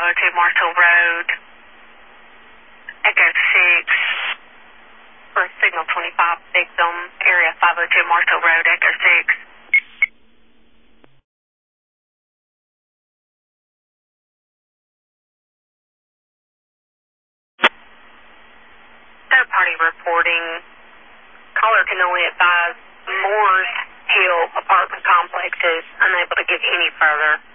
502 Marshall Road, Echo 6, for signal 25, victim, area 502 Marshall Road, Echo 6. Third party reporting. Caller can only advise Moores Hill apartment complex is unable to give any further